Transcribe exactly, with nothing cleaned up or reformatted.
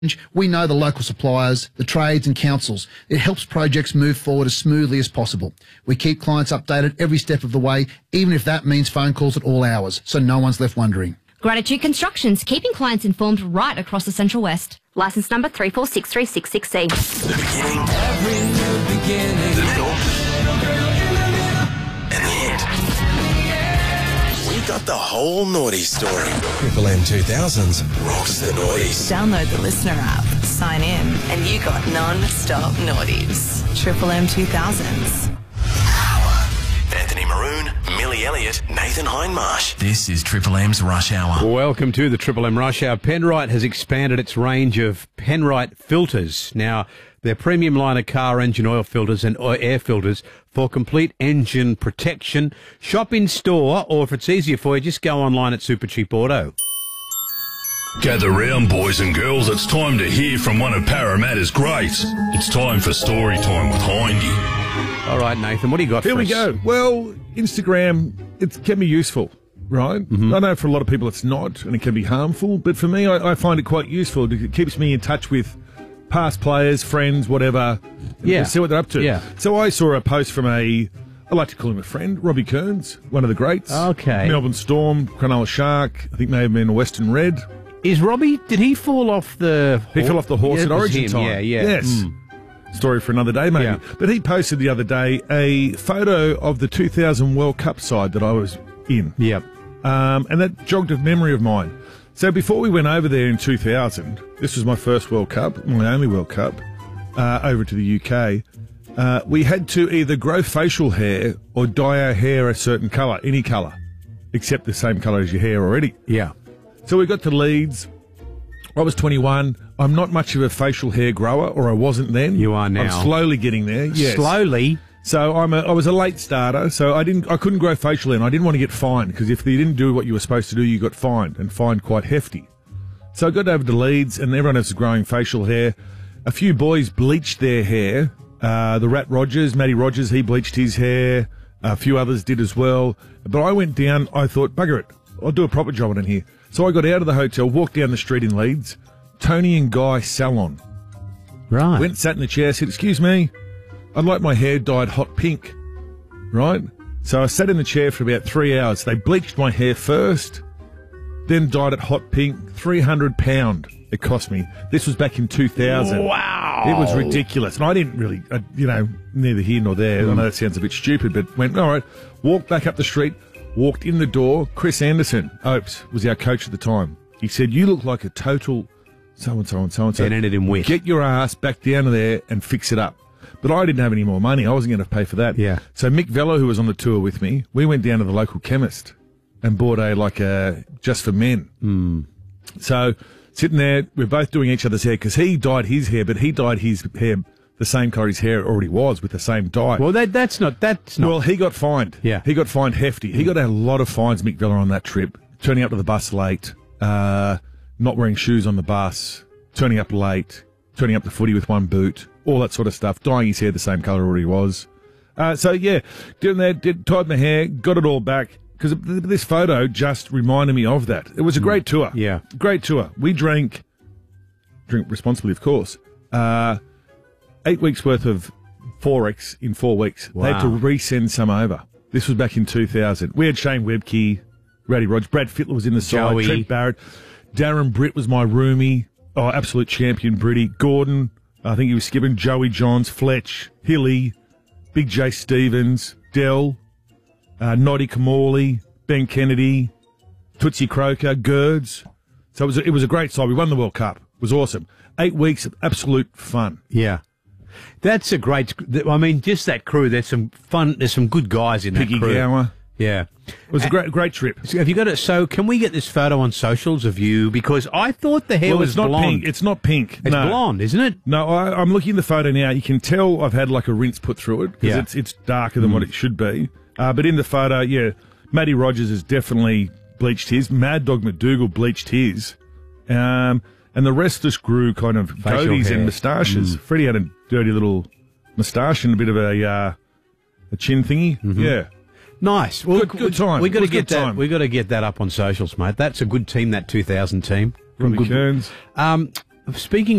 We know the local suppliers, the trades and councils. It helps projects move forward as smoothly as possible. We keep clients updated every step of the way, even if that means phone calls at all hours, so no one's left wondering. Gratitude Constructions, keeping clients informed right across the Central West. Licence number three four six three six six C. The beginning, every new beginning, the middle, and the end. We got the whole naughty story. Triple M two thousands rocks the noughties. Download the Listener app, sign in, and you got non-stop naughties. Triple M two thousands. Anthony Maroon, Millie Elliott, Nathan Hindmarsh. This is Triple M's Rush Hour. Welcome to the Triple M Rush Hour. Penrite has expanded its range of Penrite filters. Now, their premium line of car engine oil filters and air filters for complete engine protection. Shop in store, or if it's easier for you, just go online at Supercheap Auto. Gather round, boys and girls. It's time to hear from one of Parramatta's greats. It's time for story time with Hindy. All right, Nathan, what do you got Here for we us? go. Well, Instagram, it can be useful, right? Mm-hmm. I know for a lot of people it's not, and it can be harmful, but for me, I, I find it quite useful. It keeps me in touch with past players, friends, whatever. Yeah. See what they're up to. Yeah. So I saw a post from a, I like to call him a friend, Robbie Kearns, one of the greats. Okay. Melbourne Storm, Cronulla Shark, I think may have been a Western Red. Is Robbie, did he fall off the He fell off the horse Yeah, at it was Origin him. time. Yeah, yeah. Yes. Mm. Story for another day, maybe. Yeah. But he posted the other day a photo of the two thousand World Cup side that I was in. Yep. Um, and that jogged a memory of mine. So before we went over there in two thousand, this was my first World Cup, my only World Cup, uh, over to the U K, uh, we had to either grow facial hair or dye our hair a certain colour, any colour, except the same colour as your hair already. Yeah. So we got to Leeds. I was twenty-one. I'm not much of a facial hair grower, or I wasn't then. You are now. I'm slowly getting there. Yes. Slowly. So I'm a, I was a late starter, so I didn't, I couldn't grow facial hair, and I didn't want to get fined, because if you didn't do what you were supposed to do, you got fined, and fined quite hefty. So I got over to Leeds, and everyone else was growing facial hair. A few boys bleached their hair. Uh, the Rat Rogers, Matty Rogers, he bleached his hair. A few others did as well. But I went down, I thought, bugger it, I'll do a proper job on it here. So I got out of the hotel, walked down the street in Leeds, Tony and Guy Salon. Right. Went, sat in the chair, said, excuse me, I'd like my hair dyed hot pink. Right? So I sat in the chair for about three hours. They bleached my hair first, then dyed it hot pink. three hundred pounds it cost me. This was back in two thousand. Wow. It was ridiculous. And I didn't really, uh, you know, neither here nor there. Mm. I know that sounds a bit stupid, but went, all right, walked back up the street, walked in the door. Chris Anderson, Opes, was our coach at the time. He said, you look like a total so-and-so and so-and-so. And ended in wit. Get your ass back down to there and fix it up. But I didn't have any more money. I wasn't going to pay for that. Yeah. So Mick Velo, who was on the tour with me, we went down to the local chemist and bought a, like a, just for men. Mm. So sitting there, we're both doing each other's hair, because he dyed his hair, but he dyed his hair the same colour his hair already was, with the same dye. Well, that, that's not, that's not. Well, he got fined. Yeah. He got fined hefty. He got a lot of fines, Mick Vella, on that trip. Turning up to the bus late, uh, not wearing shoes on the bus, turning up late, turning up the footy with one boot, all that sort of stuff, dyeing his hair the same colour already was. Uh, so, yeah, doing that, did, tied my hair, got it all back, because this photo just reminded me of that. It was a great tour. Yeah. Great tour. We drank, drink responsibly, of course, uh, eight weeks' worth of Forex in four weeks. Wow. They had to resend some over. This was back in two thousand. We had Shane Webke, Ratty Rog, Brad Fittler was in the side, Joey. Trent Barrett, Darren Britt was my roomie, oh, absolute champion, Britty, Gordon, I think he was skipping, Joey Johns, Fletch, Hilly, Big J Stevens, Dell, uh, Noddy Kamali, Ben Kennedy, Tootsie Croker, Gerds. So it was, a, it was a great side. We won the World Cup. It was awesome. Eight weeks of absolute fun. Yeah. That's a great, I mean, just that crew, there's some fun, there's some good guys in Piggy that crew. Gower. Yeah. It was a great great trip. So have you got it? So can we get this photo on socials of you? Because I thought the hair Well, was it's not blonde. pink. It's not pink. It's no. blonde, isn't it? No, I, I'm looking at the photo now. You can tell I've had like a rinse put through it, because Yeah. it's, it's darker than mm. what it should be. Uh, but in the photo, yeah, Matty Rogers has definitely bleached his. Mad Dog McDougall bleached his. Um, and the rest just grew kind of Facial goatees hair. and moustaches. Mm. Freddie had a dirty little moustache and a bit of a uh, a chin thingy. Mm-hmm. Yeah. Nice. Well, Good- good time. We got It to was get good that. time. We got to get that up on socials, mate. That's a good team. That two thousand team. Robbie Good- Kearns. Um, speaking